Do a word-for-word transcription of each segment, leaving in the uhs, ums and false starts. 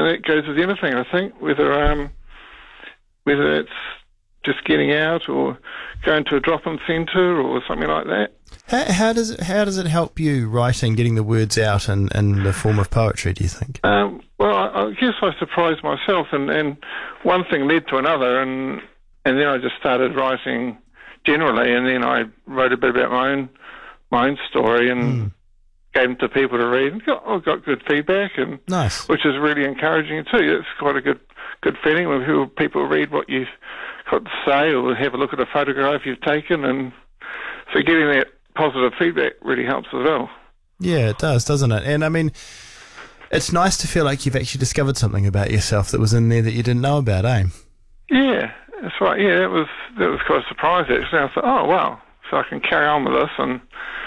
that goes with anything, I think, whether um, whether it's just getting out or going to a drop-in centre or something like that. How, how does it, how does it help you writing, getting the words out in, in the form of poetry, do you think? Um, well, I, I guess I surprised myself, and, and one thing led to another, and and then I just started writing generally, and then I wrote a bit about my own my own story and mm. gave them to people to read, and got, I got good feedback, and nice, which is really encouraging too. It's quite a good good feeling when people, people read what you've got to say or have a look at a photograph you've taken, and so getting that positive feedback really helps as well. Yeah, it does, doesn't it? And I mean, it's nice to feel like you've actually discovered something about yourself that was in there that you didn't know about, eh? Yeah, that's right. Yeah, that was that was quite a surprise actually. I thought, oh wow, so I can carry on with this, and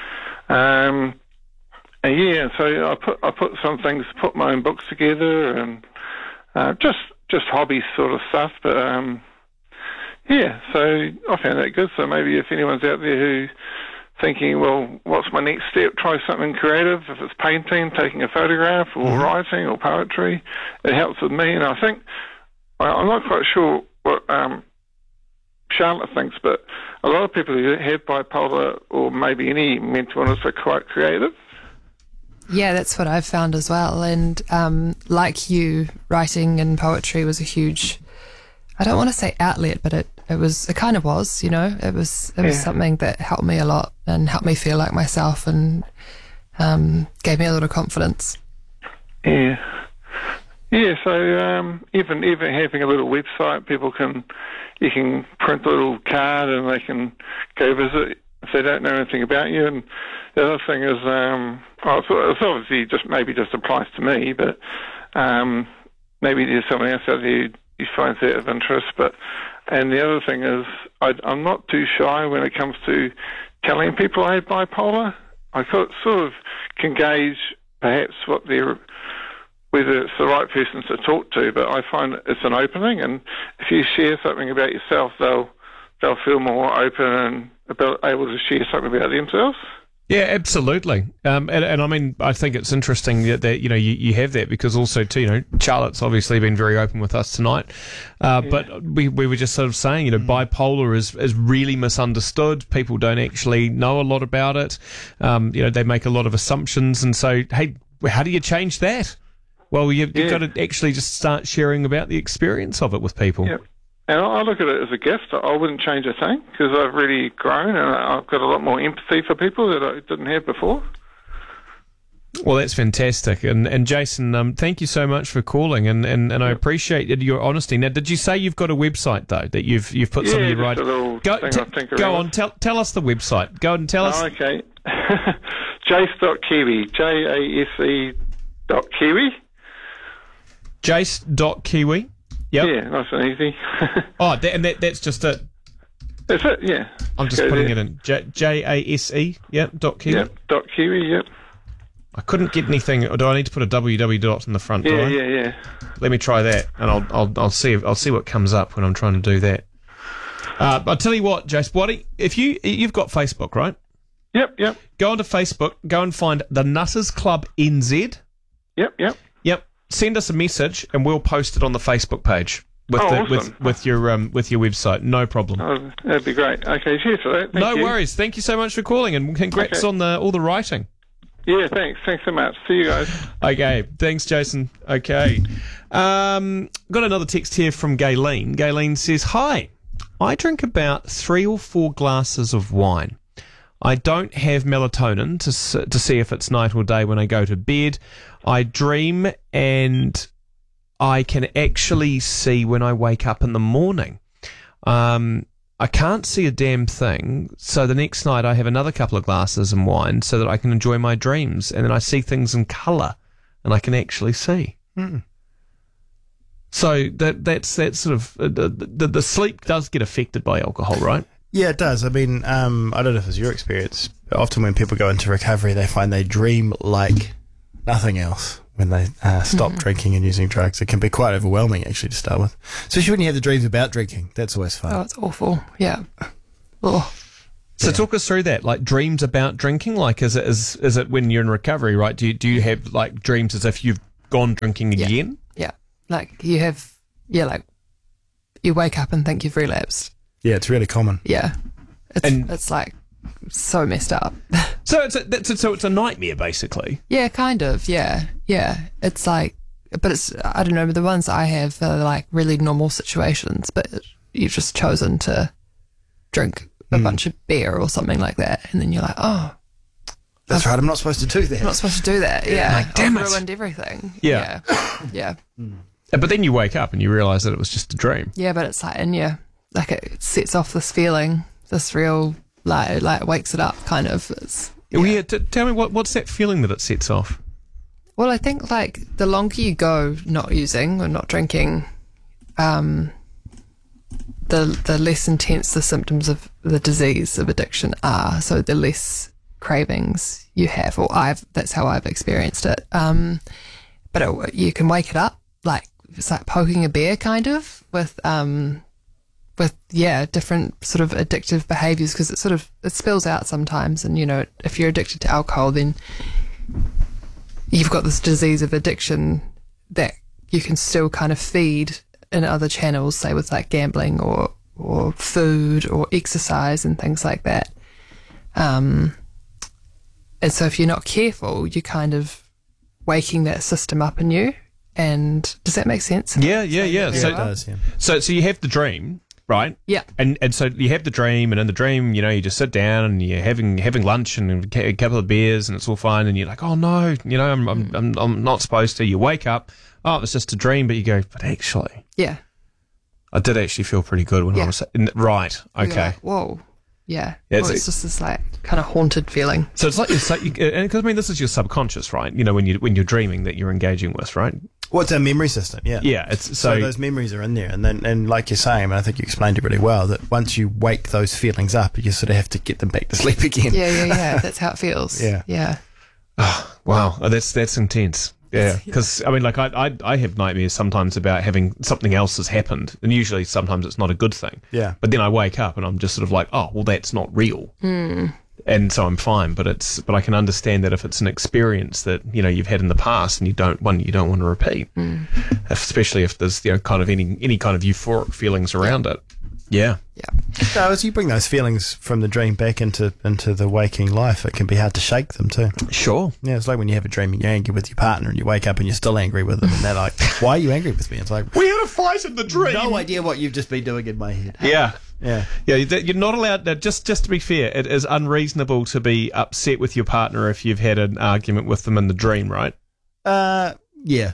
um, and yeah, so I put I put some things, put my own books together, and uh, just just hobby sort of stuff, but um, yeah, so I found that good. So maybe if anyone's out there who thinking, well, what's my next step? Try something creative. If it's painting, taking a photograph, or mm-hmm. writing, or poetry, it helps with me. And I think I'm not quite sure what um, Charlotte thinks, but a lot of people who have bipolar or maybe any mental illness are quite creative. Yeah, that's what I've found as well. And um, like you, writing and poetry was a huge, I don't want to say outlet, but it, it was, it kind of was, you know, it was, it was yeah. something that helped me a lot and helped me feel like myself, and um, gave me a lot of confidence. Yeah. Yeah, so um, even even having a little website, people can, you can print a little card and they can go visit if they don't know anything about you. And the other thing is, um, oh, it's, it's obviously just maybe just applies to me, but um, maybe there's someone else out there who, who finds that of interest. But and the other thing is, I, I'm not too shy when it comes to telling people I have bipolar. I sort of can gauge perhaps what they're, whether it's the right person to talk to, but I find it's an opening, and if you share something about yourself, they'll they'll feel more open and about, able to share something about themselves. Yeah, absolutely. Um, and, and I mean, I think it's interesting that, that you know, you, you have that, because also too, you know, Charlotte's obviously been very open with us tonight. Uh, yeah. But we, we were just sort of saying, you know, mm. bipolar is, is really misunderstood. People don't actually know a lot about it. Um, you know, they make a lot of assumptions. And so, hey, how do you change that? Well, you've, yeah. you've got to actually just start sharing about the experience of it with people. Yep. And I look at it as a gift. I wouldn't change a thing, because I've really grown and I've got a lot more empathy for people that I didn't have before. Well, that's fantastic. And and Jason, um, thank you so much for calling, and, and, and I appreciate your honesty. Now, did you say you've got a website, though, that you've you've put yeah, some of your right? writing? A little go thing t- I think go around. on, tell tell us the website. Go and tell oh, us. Okay. Jace dot Kiwi. J A S E dot Kiwi. Jace dot Kiwi. Yep. Yeah, nice and easy. oh, that, and that, that's just it. That's it, yeah. I'm just Go putting there. it in. J A S E, yep, dot Kiwi. Yep, dot Kiwi, yep. I couldn't get anything. Or do I need to put a W W dot in the front? Yeah, do I? yeah, yeah. Let me try that, and I'll I'll I'll see I'll see what comes up when I'm trying to do that. Uh, I'll tell you what, Jace. What if you you've got Facebook, right? Yep, yep. Go onto Facebook. Go and find the Nutters Club N Z. Yep, yep. Yep. Send us a message, and we'll post it on the Facebook page with oh, the, awesome. with with your um with your website. No problem. Oh, that'd be great. Okay, cheers for that. Thank no you. worries. Thank you so much for calling, and congrats okay. on the all the writing. Yeah, thanks. Thanks so much. See you guys. Okay, thanks, Jason. Okay. Um, got another text here from Gayleen. Gayleen says, "Hi, I drink about three or four glasses of wine. I don't have melatonin to to see if it's night or day when I go to bed. I dream, and I can actually see when I wake up in the morning. Um, I can't see a damn thing, so the next night I have another couple of glasses of wine so that I can enjoy my dreams, and then I see things in colour, and I can actually see." Mm. So that that's that sort of uh, the, the the sleep does get affected by alcohol, right? Yeah, it does. I mean, um, I don't know if it's your experience, but often when people go into recovery, they find they dream like nothing else when they uh, stop mm-hmm. drinking and using drugs. It can be quite overwhelming, actually, to start with. Especially when you have the dreams about drinking. That's always fun. Oh, it's awful. Yeah. Oh. So yeah. talk us through that, like dreams about drinking. Like, is it is is it when you're in recovery, right? Do you do you have like dreams as if you've gone drinking yeah. again? Yeah. Like you have, yeah, like you wake up and think you've relapsed. Yeah, it's really common. Yeah, it's And- it's like so messed up. So it's a, that's a, so it's a nightmare basically. Yeah, kind of. Yeah, yeah. It's like, but it's I don't know. The ones I have are like really normal situations, but you've just chosen to drink a Mm. bunch of beer or something like that, and then you're like, oh, That's right. I'm not supposed to do that. I'm not supposed to do that. Yeah, Like, damn I've it. ruined everything. Yeah. yeah, yeah. But then you wake up and you realise that it was just a dream. Yeah, but it's like in you, like it sets off this feeling, this real like like wakes it up kind of. It's, Well, yeah, t- tell me what what's that feeling that it sets off? Well, I think like the longer you go not using or not drinking, um, the the less intense the symptoms of the disease of addiction are. So the less cravings you have, or I've that's how I've experienced it. Um, but it, you can wake it up like it's like poking a bear, kind of with um, with yeah different sort of addictive behaviours, because it sort of it spills out sometimes. And you know, if you're addicted to alcohol, then you've got this disease of addiction that you can still kind of feed in other channels, say with like gambling or or food or exercise and things like that. Um, and so if you're not careful, you're kind of waking that system up in you. And does that make sense? Yeah, yeah, yeah. Yeah, So, it does, yeah. so, so you have the dream, right? Yeah. And and so you have the dream, and in the dream, you know, you just sit down and you're having having lunch and a ca- a couple of beers, and it's all fine. And you're like, oh no, you know, I'm I'm I'm, I'm not supposed to. You wake up, oh, it was just a dream, but you go, but actually, Yeah. I did actually feel pretty good when I Yeah. was in- right. You're Okay. like, whoa. Yeah. Yeah, Well, it's- it's just this like kind of haunted feeling. So it's like you're, so you, and because I mean, this is your subconscious, right? You know, when you when you're dreaming that you're engaging with, right? Well, it's our memory system, yeah. Yeah. It's So, so, those memories are in there, and then and like you're saying, and I think you explained it really well, that once you wake those feelings up, you sort of have to get them back to sleep again. Yeah, yeah, yeah. That's how it feels. Yeah. Yeah. wow, oh, that's that's intense. Yeah, because I mean, like I, I I have nightmares sometimes about having something else has happened, and usually sometimes it's not a good thing. Yeah. But then I wake up and I'm just sort of like, oh, well, that's not real, mm. and so I'm fine. But it's but I can understand that if it's an experience that you know you've had in the past and you don't one you don't want to repeat, mm. especially if there's you know kind of any any kind of euphoric feelings around it. Yeah. Yeah. So as you bring those feelings from the dream back into into the waking life, it can be hard to shake them too. Sure. Yeah, it's like when you have a dream and you're angry with your partner and you wake up and you're still angry with them and they're like, why are you angry with me? It's like, We had a fight in the dream. no idea what you've just been doing in my head. Yeah. Yeah. Yeah, you- you're not allowed. Now, just just to be fair, it is unreasonable to be upset with your partner if you've had an argument with them in the dream, right? Uh, yeah.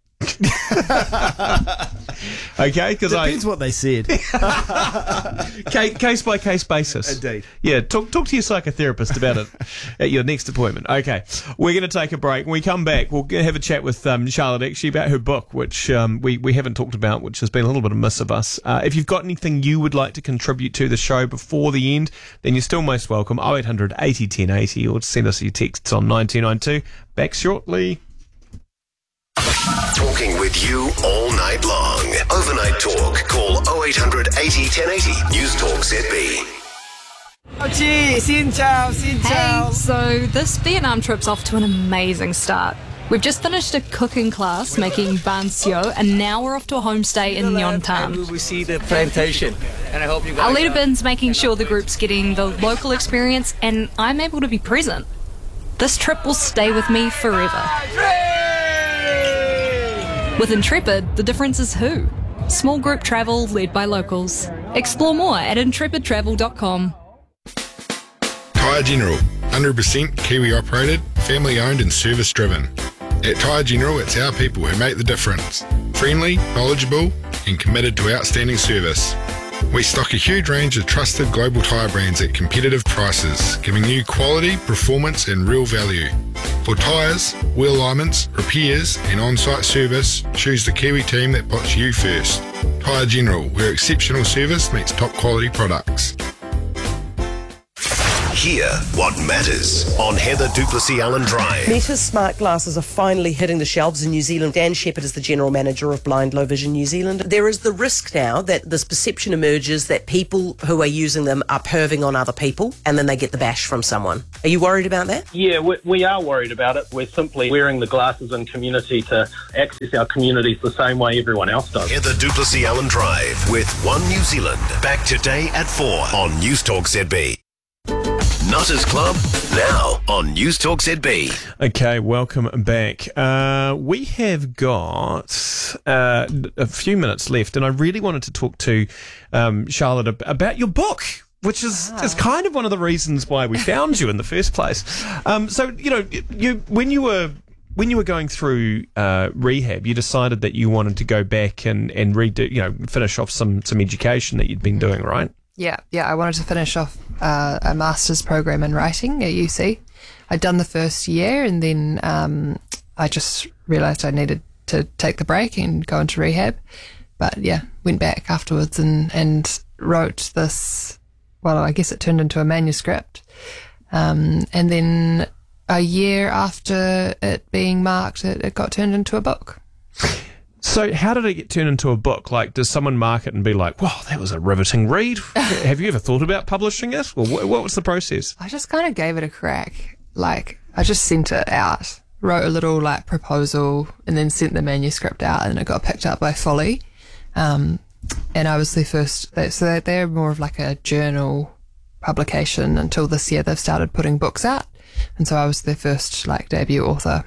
Okay, because I Depends what they said. ca- case by case basis. Indeed. Yeah, talk talk to your psychotherapist about it at your next appointment. Okay, we're going to take a break. When we come back, we'll g- have a chat with um, Charlotte actually about her book, which um, we we haven't talked about, which has been a little bit of a miss of us. Uh, if you've got anything you would like to contribute to the show before the end, then you're still most welcome. oh eight hundred eighty ten eighty, or send us your texts on nine two nine two. Back shortly. Talking with you all night long. Overnight Talk. Call oh eight hundred eighty ten eighty. News Talk Z B. Chi, xin chào, xin chào. Hey, so this Vietnam trip's off to an amazing start. We've just finished a cooking class making ban sio, and now we're off to a homestay in Nyon And Tan. we will see the plantation. And I hope you guys. Our leader Bin's making sure the group's getting the local experience, and I'm able to be present. This trip will stay with me forever. With Intrepid, the difference is who. Small group travel led by locals. Explore more at intrepid travel dot com. Tyre General, one hundred percent Kiwi operated, family owned and service driven. At Tyre General, it's our people who make the difference. Friendly, knowledgeable and committed to outstanding service. We stock a huge range of trusted global tyre brands at competitive prices, giving you quality, performance and real value. For tyres, wheel alignments, repairs and on-site service, choose the Kiwi team that puts you first. Tyre General, where exceptional service meets top quality products. Hear what matters on Heather Duplessis Allen Drive. Meta's smart glasses are finally hitting the shelves in New Zealand. Dan Shepherd is the General Manager of Blind Low Vision New Zealand. There is the risk now that this perception emerges that people who are using them are perving on other people and then they get the bash from someone. Are you worried about that? Yeah, we, we are worried about it. We're simply wearing the glasses in community to access our communities the same way everyone else does. Heather Duplessis Allen Drive with One New Zealand. Back today at four on News Talk Z B. Nutters Club, now on News Talk Z B. Okay, welcome back. Uh, we have got uh, a few minutes left, and I really wanted to talk to um, Charlotte ab- about your book, which is, ah. is kind of one of the reasons why we found you in the first place. Um, so, you know, you when you were when you were going through uh, rehab, you decided that you wanted to go back and, and redo, you know, finish off some, some education that you'd been doing, right? Yeah, yeah. I wanted to finish off uh, a master's program in writing at U C. I'd done the first year, and then um, I just realised I needed to take the break and go into rehab. But yeah, went back afterwards and, and wrote this. Well, I guess it turned into a manuscript. Um, and then a year after it being marked, it, it got turned into a book. So how did it get turned into a book? Like, does someone mark it and be like, wow, that was a riveting read? Have you ever thought about publishing it? Or what, what was the process? I just kind of gave it a crack. Like, I just sent it out, wrote a little, like, proposal, and then sent the manuscript out, and it got picked up by Folly. Um, and I was their first, they, so they're more of like a journal publication. Until this year, they've started putting books out. And so I was their first, like, debut author.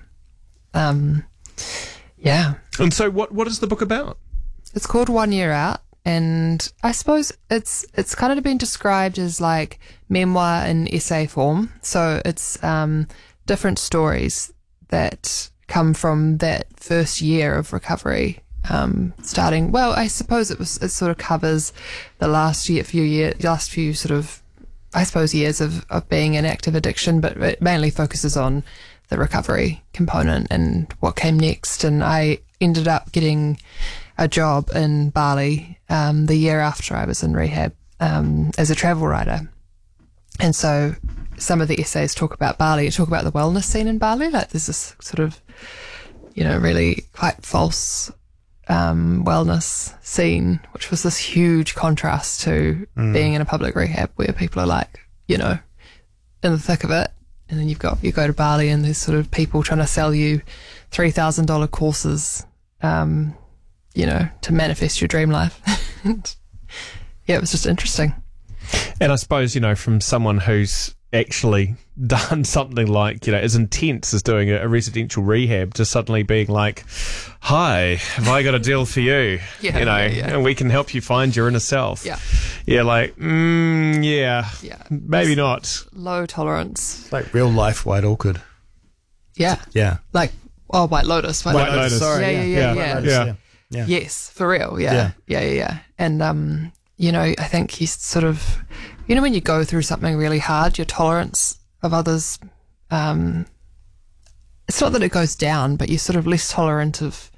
Um, yeah. And so what, what is the book about? It's called One Year Out, and I suppose it's it's kind of been described as like memoir in essay form. So it's um, different stories that come from that first year of recovery. Um, starting, well, I suppose it was it sort of covers the last year, few year, last few sort of, I suppose, years of, of being in active addiction, but it mainly focuses on the recovery component and what came next. And I ended up getting a job in Bali um, the year after I was in rehab um, as a travel writer. And so some of the essays talk about Bali, talk about the wellness scene in Bali. Like there's this sort of, you know, really quite false um, wellness scene, which was this huge contrast to mm. being in a public rehab where people are like, you know, in the thick of it. And then you've got, you go to Bali and there's sort of people trying to sell you three thousand dollars courses, um, you know, to manifest your dream life. And yeah, it was just interesting. And I suppose, you know, from someone who's actually done something like, you know, as intense as doing a, a residential rehab to suddenly being like, hi, have I got a deal for you? Yeah, you know, yeah, yeah. and we can help you find your inner self. Yeah. Yeah, like, mm, yeah, yeah, maybe not. Low tolerance. Like real life White Orchid. Yeah. Yeah. Like, oh, White Lotus. White, White Lotus. Lotus, sorry. Yeah, yeah, yeah. Yeah. yeah. Lotus, Yeah. yeah. Yeah. Yes, for real. Yeah. Yeah. Yeah, yeah, yeah. And, um, you know, I think he's sort of, you know, when you go through something really hard, your tolerance of others, um, it's not that it goes down, but you're sort of less tolerant of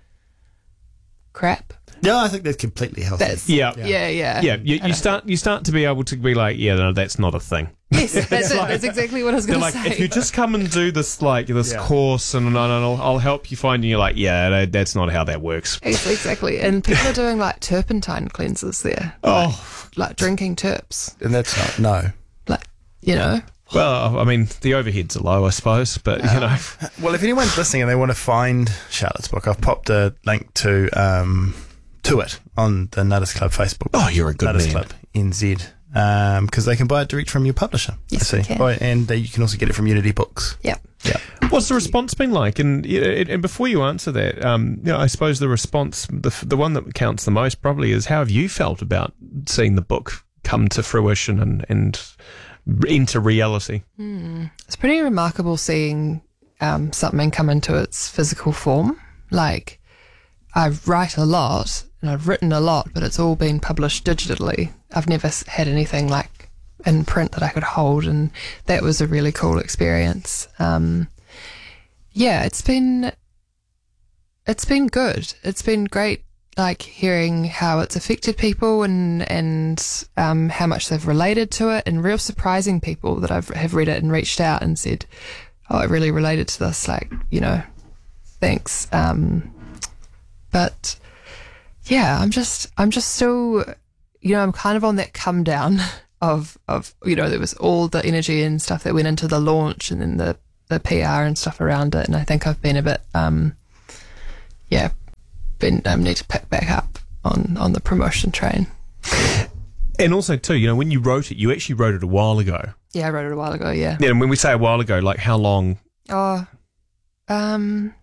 crap. Yeah, I think that's completely healthy. That's, Yeah. yeah, yeah. Yeah, you, you start you start to be able to be like, yeah, no, that's not a thing. Yes, that's, it. That's exactly what I was They're going to like, say. if you just come and do this, like this Yeah. course, and, and I'll, I'll help you find, and you're like, yeah, that, that's not how that works. Yes, exactly. And people are doing like turpentine cleanses there. Oh, Like, like drinking terps. And that's not, no. Like, you know. well, I mean, the overheads are low, I suppose, but you know, Well, if anyone's listening and they want to find Charlotte's book, I've popped a link to um, to it on the Nutters Club Facebook. Oh, you're a good Nutters man. Club N Z. Because um, they can buy it direct from your publisher. Yes, I they see. can. Oh, and uh, you can also get it from Unity Books. Yep. Yeah. what's the response been like? And you know, and before you answer that, um, you know, I suppose the response, the the one that counts the most probably is how have you felt about seeing the book come to fruition and and into reality? Mm. It's pretty remarkable seeing um, something come into its physical form. Like, I write a lot and I've written a lot, but it's all been published digitally. I've never had anything like in print that I could hold, and that was a really cool experience. Um, yeah, it's been it's been good. It's been great like hearing how it's affected people and and um, how much they've related to it, and real surprising people that I've have read it and reached out and said, "Oh, I really related to this." Like, you know, thanks. Um, but yeah, I'm just I'm just still, you know, I'm kind of on that come down of of you know, there was all the energy and stuff that went into the launch and then the the P R and stuff around it, and I think I've been a bit um, yeah. Been, um, need to pick back up on, on the promotion train. And also, too, you know, when you wrote it, you actually wrote it a while ago. Yeah, I wrote it a while ago, yeah. Yeah, and when we say a while ago, like how long? Oh, um,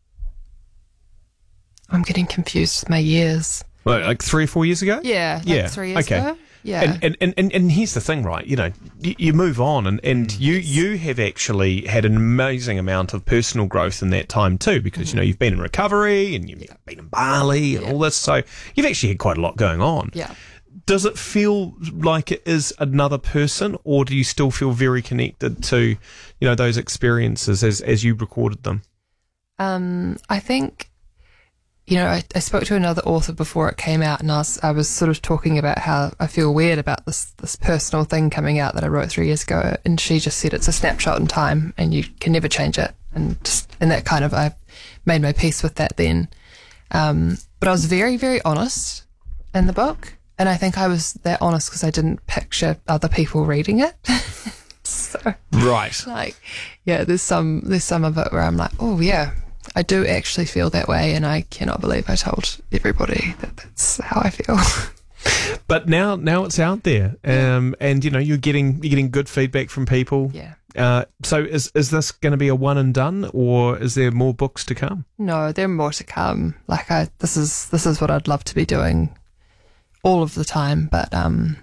I'm getting confused with my years. Well, like three or four years ago? Yeah, like yeah. three years okay. ago. Yeah. And, and, and, and, and here's the thing, right? You know, you, you move on and, and you, you have actually had an amazing amount of personal growth in that time too, because, mm-hmm. you know, you've been in recovery and you've yeah. been in Bali and yeah. all this. So you've actually had quite a lot going on. Yeah. Does it feel like it is another person, or do you still feel very connected to, you know, those experiences as, as you recorded them? Um, I think, you know, I, I spoke to another author before it came out, and I was, I was sort of talking about how I feel weird about this, this personal thing coming out that I wrote three years ago, and she just said it's a snapshot in time and you can never change it. And just, and that kind of, I made my peace with that then. Um, but I was very, very honest in the book, and I think I was that honest because I didn't picture other people reading it. So, right. Like, yeah, there's some, there's some of it where I'm like, oh yeah, I do actually feel that way, and I cannot believe I told everybody that that's how I feel. But now, now it's out there, um, and you know you're getting you're getting good feedback from people. Yeah. Uh, so is is this going to be a one and done, or is there more books to come? No, there are more to come. Like I, this is this is what I'd love to be doing all of the time, but um,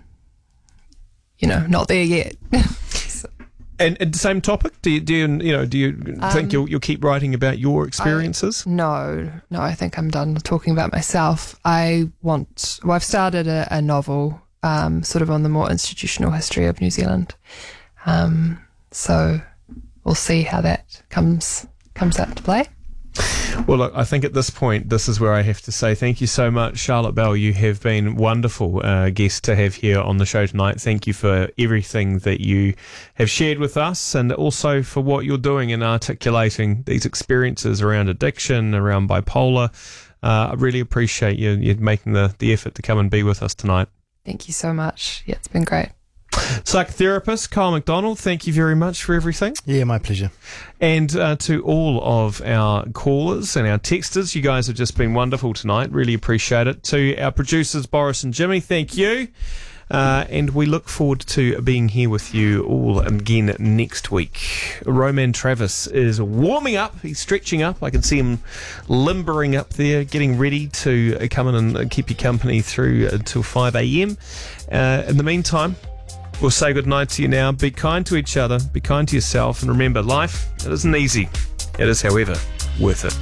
you know, not there yet. So. And, and the same topic? Do you, do you, you know, do you Um, think you'll you'll keep writing about your experiences? I, no, no, I think I'm done talking about myself. I want, well, I've started a, a novel, um, sort of on the more institutional history of New Zealand. Um, so we'll see how that comes comes out to play. Well, look, I think at this point, this is where I have to say thank you so much, Charlotte Bell. You have been wonderful uh, guest to have here on the show tonight. Thank you for everything that you have shared with us, and also for what you're doing in articulating these experiences around addiction, around bipolar. Uh, I really appreciate you, you making the, the effort to come and be with us tonight. Thank you so much. Yeah, it's been great. Psychotherapist Kyle McDonald, thank you very much for everything. Yeah, my pleasure. And uh, to all of our callers and our texters, you guys have just been wonderful tonight. Really appreciate it. To our producers, Boris and Jimmy, thank you. Uh, and we look forward to being here with you all again next week. Roman Travis is warming up. He's stretching up. I can see him limbering up there, getting ready to come in and keep you company through until five a.m. Uh, in the meantime, we'll say goodnight to you now. Be kind to each other. Be kind to yourself. And remember, life, it isn't easy. It is, however, worth it.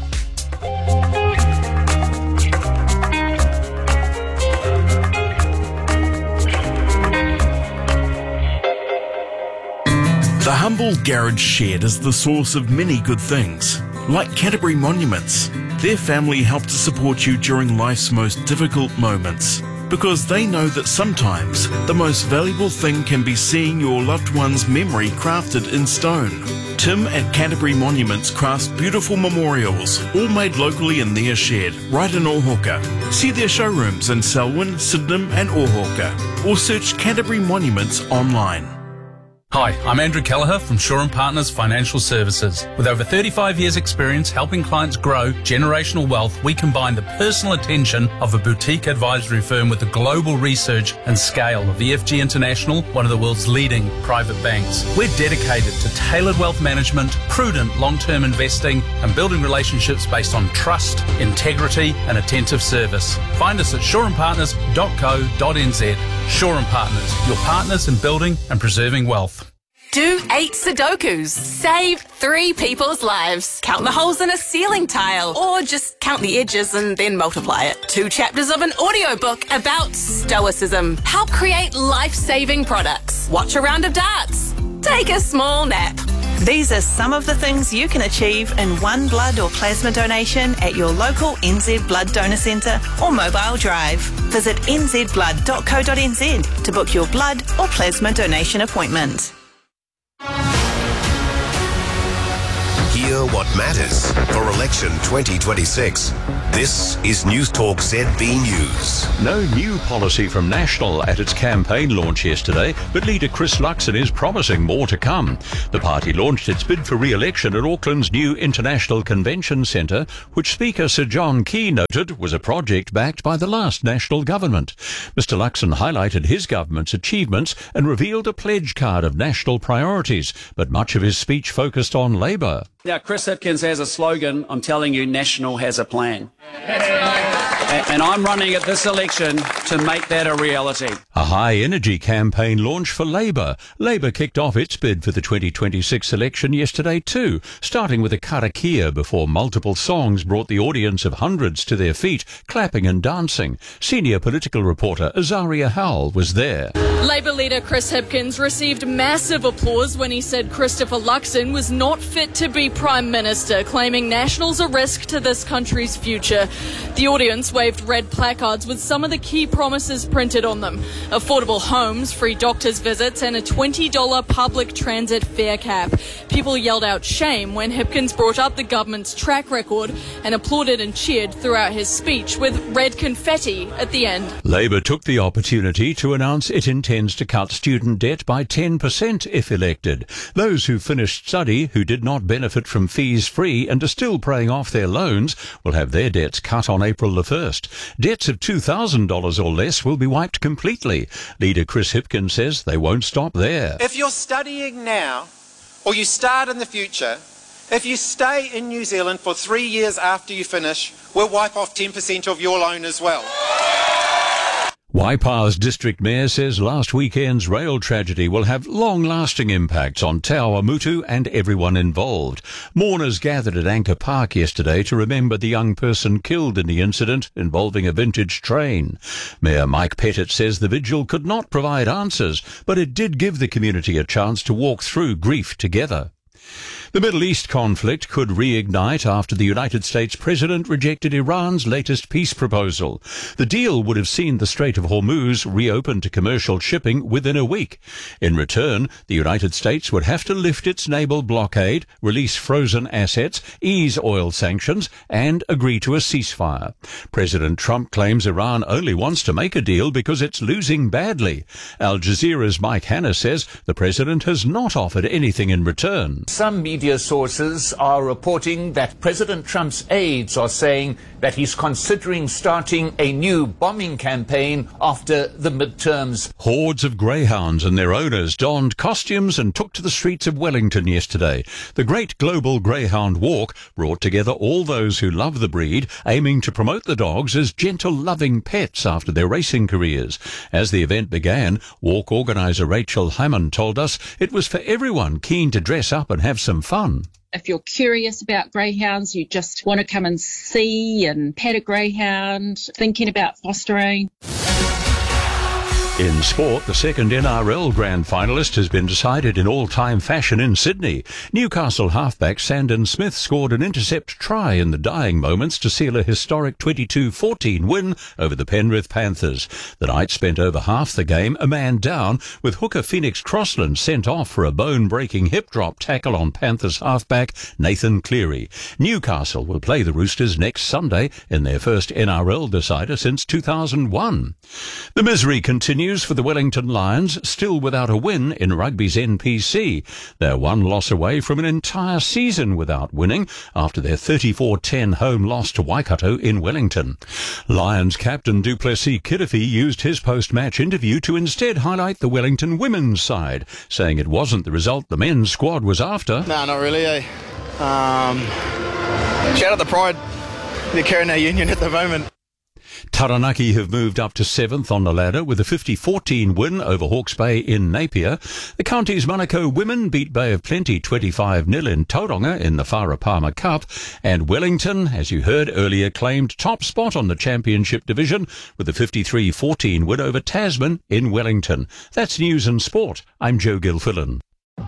The humble garage shed is the source of many good things, like Canterbury Monuments. Their family help to support you during life's most difficult moments, because they know that sometimes the most valuable thing can be seeing your loved one's memory crafted in stone. Tim at Canterbury Monuments crafts beautiful memorials, all made locally in their shed, right in Ōhauka. See their showrooms in Selwyn, Sydenham and Ōhauka, or search Canterbury Monuments online. Hi, I'm Andrew Kelleher from Shaw and Partners Financial Services. With over thirty-five years experience helping clients grow generational wealth, we combine the personal attention of a boutique advisory firm with the global research and scale of E F G International, one of the world's leading private banks. We're dedicated to tailored wealth management, prudent long-term investing, and building relationships based on trust, integrity, and attentive service. Find us at shaw and partners dot co dot n z. Shaw and Partners, your partners in building and preserving wealth. Do eight Sudokus. Save three people's lives. Count the holes in a ceiling tile. Or just count the edges and then multiply it. Two chapters of an audiobook about stoicism. Help create life-saving products. Watch a round of darts. Take a small nap. These are some of the things you can achieve in one blood or plasma donation at your local N Z Blood Donor Centre or Mobile Drive. Visit n z blood dot co dot n z to book your blood or plasma donation appointment. Hear what matters for election twenty twenty-six. This is News Talk Z B News. No new policy from National at its campaign launch yesterday, but leader Chris Luxon is promising more to come. The party launched its bid for re-election at Auckland's new International Convention Centre, which Speaker Sir John Key noted was a project backed by the last National government. Mister Luxon highlighted his government's achievements and revealed a pledge card of national priorities, but much of his speech focused on Labour. Now, Chris Hipkins has a slogan. I'm telling you, National has a plan. And I'm running at this election to make that a reality. A high-energy campaign launch for Labour. Labour kicked off its bid for the twenty twenty-six election yesterday too, starting with a karakia before multiple songs brought the audience of hundreds to their feet, clapping and dancing. Senior political reporter Azaria Howell was there. Labour leader Chris Hipkins received massive applause when he said Christopher Luxon was not fit to be Prime Minister, claiming National's a risk to this country's future. The audience waved red placards with some of the key promises printed on them. Affordable homes, free doctors' visits and a twenty dollars public transit fare cap. People yelled out shame when Hipkins brought up the government's track record and applauded and cheered throughout his speech with red confetti at the end. Labour took the opportunity to announce it intends to cut student debt by ten percent if elected. Those who finished study who did not benefit from fees free and are still paying off their loans will have their debts cut on April the first. Debts of two thousand dollars or less will be wiped completely. Leader Chris Hipkins says they won't stop there. If you're studying now or you start in the future, if you stay in New Zealand for three years after you finish, we'll wipe off ten percent of your loan as well. Waipa's district mayor says last weekend's rail tragedy will have long-lasting impacts on Te Awamutu and everyone involved. Mourners gathered at Anchor Park yesterday to remember the young person killed in the incident involving a vintage train. Mayor Mike Pettit says the vigil could not provide answers, but it did give the community a chance to walk through grief together. The Middle East conflict could reignite after the United States president rejected Iran's latest peace proposal. The deal would have seen the Strait of Hormuz reopened to commercial shipping within a week. In return, the United States would have to lift its naval blockade, release frozen assets, ease oil sanctions, and agree to a ceasefire. President Trump claims Iran only wants to make a deal because it's losing badly. Al Jazeera's Mike Hanna says the president has not offered anything in return. Some media sources are reporting that President Trump's aides are saying that he's considering starting a new bombing campaign after the midterms. Hordes of greyhounds and their owners donned costumes and took to the streets of Wellington yesterday. The Great Global Greyhound Walk brought together all those who love the breed, aiming to promote the dogs as gentle, loving pets after their racing careers. As the event began, walk organiser Rachel Hammond told us it was for everyone keen to dress up and have some fun. If you're curious about greyhounds, you just want to come and see and pet a greyhound, thinking about fostering. In sport, the second N R L grand finalist has been decided in all-time fashion in Sydney. Newcastle halfback Sandon Smith scored an intercept try in the dying moments to seal a historic twenty-two fourteen win over the Penrith Panthers. The Knights spent over half the game a man down, with hooker Phoenix Crossland sent off for a bone-breaking hip-drop tackle on Panthers halfback Nathan Cleary. Newcastle will play the Roosters next Sunday in their first N R L decider since two thousand one. The misery continues for the Wellington Lions, still without a win in rugby's N P C. They're one loss away from an entire season without winning after their thirty-four ten home loss to Waikato in Wellington. Lions captain Du Plessis-Kirifi used his post-match interview to instead highlight the Wellington women's side, saying it wasn't the result the men's squad was after. No, not really, eh? Um, shout out the pride they're carrying our union at the moment. Taranaki have moved up to seventh on the ladder with a fifty fourteen win over Hawke's Bay in Napier. The county's Manukau women beat Bay of Plenty twenty-five nil in Tauranga in the Wharapama Cup. And Wellington, as you heard earlier, claimed top spot on the championship division with a fifty-three fourteen win over Tasman in Wellington. That's news and sport. I'm Joe Gilfillan.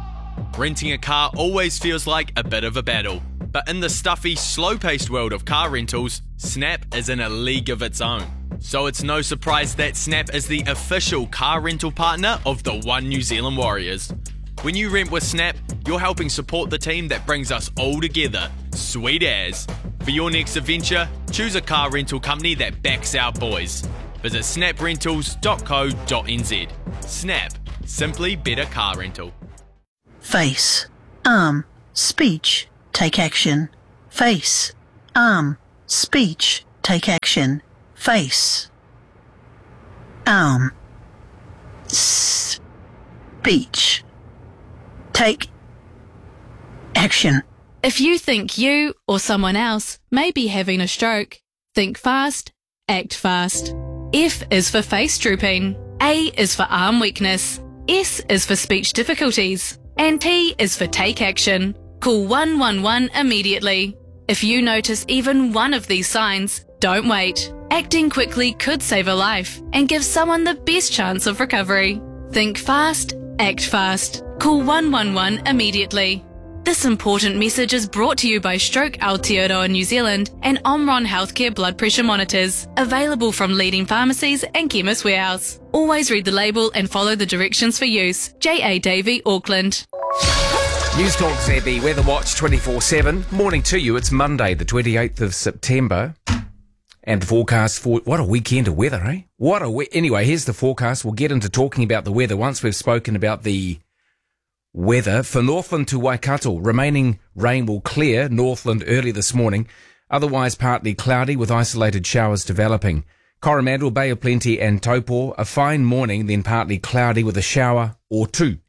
Renting a car always feels like a bit of a battle, but in the stuffy, slow-paced world of car rentals, Snap is in a league of its own. So it's no surprise that Snap is the official car rental partner of the One New Zealand Warriors. When you rent with Snap, you're helping support the team that brings us all together. Sweet as. For your next adventure, choose a car rental company that backs our boys. Visit snap rentals dot co dot n z. Snap. Simply better car rental. Face, arm, speech, take action. Face, arm, speech, take action. Face, arm, speech, take action. If you think you or someone else may be having a stroke, think fast, act fast. F is for face drooping. A is for arm weakness. S is for speech difficulties. And T is for take action. Call one one one immediately. If you notice even one of these signs, don't wait. Acting quickly could save a life and give someone the best chance of recovery. Think fast, act fast. Call one one one immediately. This important message is brought to you by Stroke Aotearoa New Zealand and Omron Healthcare blood pressure monitors, available from leading pharmacies and Chemist Warehouse. Always read the label and follow the directions for use. J A Davey, Auckland. News Talk Z B Weather Watch twenty-four seven. Morning to you. It's Monday, the twenty-eighth of September. And the forecast for... What a weekend of weather, eh? What a... We- anyway, here's the forecast. We'll get into talking about the weather once we've spoken about the weather. For Northland to Waikato, remaining rain will clear Northland early this morning. Otherwise partly cloudy with isolated showers developing. Coromandel, Bay of Plenty and Taupo, a fine morning, then partly cloudy with a shower or two.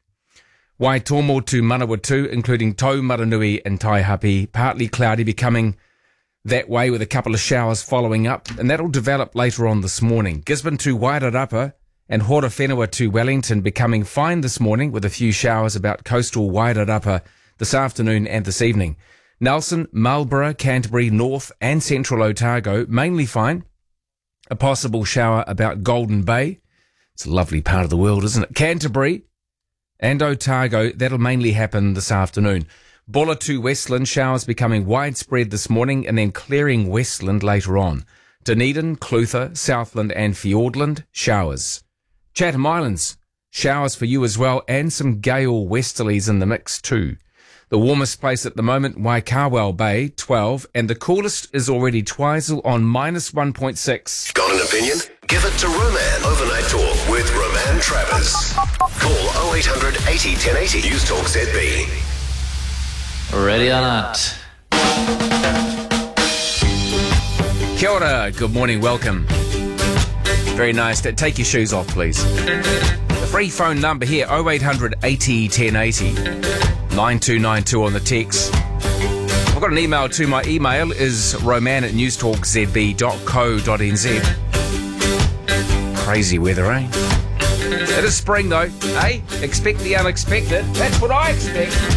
Waitomo to Manawatu, including Tau, Maranui and Taihape, partly cloudy, becoming that way with a couple of showers following up, and that'll develop later on this morning. Gisborne to Wairarapa and Horowhenua to Wellington becoming fine this morning with a few showers about coastal Wairarapa this afternoon and this evening. Nelson, Marlborough, Canterbury, North and Central Otago, mainly fine. A possible shower about Golden Bay. It's a lovely part of the world, isn't it? Canterbury and Otago, that'll mainly happen this afternoon. Bulla to Westland, showers becoming widespread this morning and then clearing Westland later on. Dunedin, Clutha, Southland and Fiordland, showers. Chatham Islands, showers for you as well and some gale westerlies in the mix too. The warmest place at the moment, Waikawao Bay, twelve, and the coolest is already Twizel on minus one point six. Got an opinion? Give it to Roman. Overnight Talk with Roman Travers. Call oh eight hundred eighty ten eighty. News Talk Z B. Ready or not. Kia ora, good morning, welcome. Very nice. Take your shoes off, please. The free phone number here, oh eight hundred eighty ten eighty. nine two nine two on the text. I've got an email too. My email is roman at newstalk z b dot co dot n z. Crazy weather, eh? It is spring though, eh? Expect the unexpected. That's what I expect.